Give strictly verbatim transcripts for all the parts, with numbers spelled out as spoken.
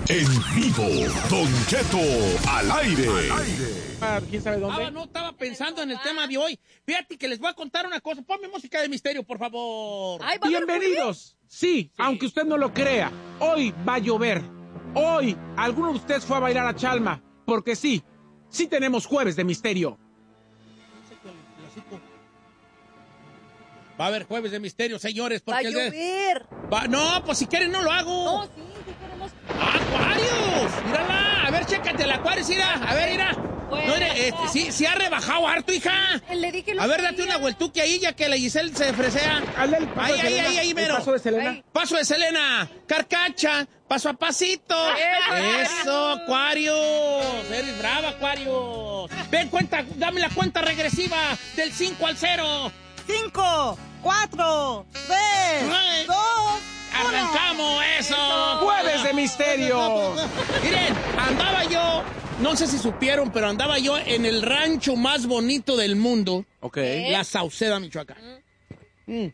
En vivo, Don Cheto al aire. ¿Quién sabe dónde? Ah, no, estaba pensando en el tema de hoy. Fíjate que les voy a contar una cosa. Ponme música de misterio, por favor. Ay, bienvenidos. Sí, sí, aunque usted no lo crea, hoy va a llover. Hoy, alguno de ustedes fue a bailar a Chalma. Porque sí, sí tenemos jueves de misterio. Va a haber jueves de misterio, señores. Va a Porque el de- llover. Va- No, pues si quieren no lo hago. No, sí, sí queremos. ¡Aquarius! ¡Mírala! A ver, chécate el Aquarius, mira. A ver, mira. Bueno, No, mire, ya. este, sí, sí ha rebajado harto, hija. Le dije lo A ver, que date quería. una vueltuque ahí, ya que la Giselle se fresea. Hazle el paso Ahí, de ahí, Selena, ahí, ahí, el mero. paso de Selena. Ahí. Paso de Selena, carcacha, paso a pasito. Eso, Aquarius. Eres brava, Aquarius. Ven, cuenta, dame la cuenta regresiva del cinco al cero. Cinco, cuatro, tres, Ay. dos, Arrancamos eso. Jueves de misterio. Miren, andaba yo, no sé si supieron, pero andaba yo en el rancho más bonito del mundo, Ok. ¿Eh? La Sauceda, Michoacán. Mm.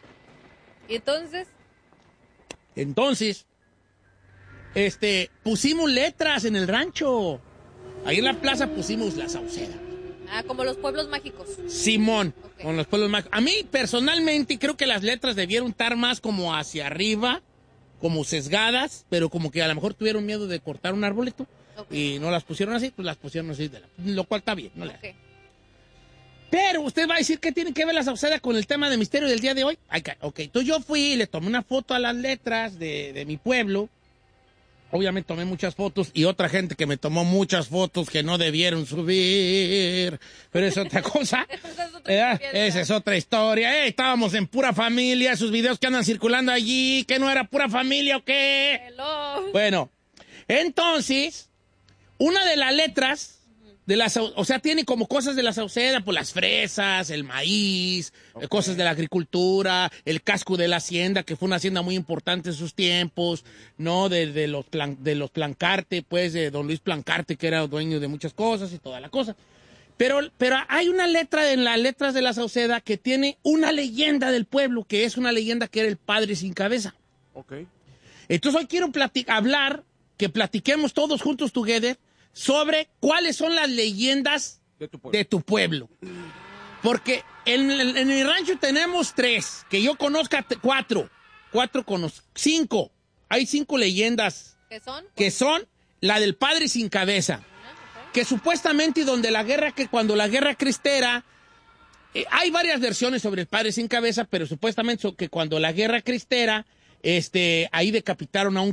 Y entonces, Entonces, este, pusimos letras en el rancho. Ahí en la plaza pusimos La Sauceda. ah, como los pueblos mágicos. Simón, Ok. con los pueblos más. A mí, personalmente, creo que las letras debieron estar más como hacia arriba, como sesgadas, pero como que a lo mejor tuvieron miedo de cortar un arbolito Ok. y no las pusieron así, pues las pusieron así, de la- lo cual está bien. No le- Ok. Pero usted va a decir que tiene que ver la Sauceda con el tema de misterio del día de hoy. Ay, ca- ok, entonces yo fui y le tomé una foto a las letras de, de mi pueblo. Obviamente tomé muchas fotos y otra gente que me tomó muchas fotos que no debieron subir. Pero es otra cosa. Esa es otra ¿Verdad? historia. Esa es otra historia. Eh, estábamos en Pura Familia, esos videos que andan circulando allí, que no era Pura Familia o qué. Hello. Bueno, entonces, una de las letras de la Sau- o sea, tiene como cosas de la Sauceda, pues las fresas, el maíz, eh, cosas de la agricultura, el casco de la hacienda, que fue una hacienda muy importante en sus tiempos, ¿no? De, de los plan- de los Plancarte, pues, de don Luis Plancarte, que era dueño de muchas cosas y toda la cosa. Pero, pero hay una letra en las letras de la Sauceda que tiene una leyenda del pueblo, que es una leyenda que era el padre sin cabeza. Ok. Entonces hoy quiero plati- hablar, que platiquemos todos juntos together sobre cuáles son las leyendas De tu pueblo. de tu pueblo. Porque en, el- en mi rancho tenemos tres, que yo conozca te- cuatro, cuatro conozco, cinco. Hay cinco leyendas ¿Qué son? que son la del padre sin cabeza, que supuestamente y donde la guerra, que cuando la guerra cristera, eh, hay varias versiones sobre el padre sin cabeza, pero supuestamente so- que cuando la guerra cristera, este, ahí decapitaron a un,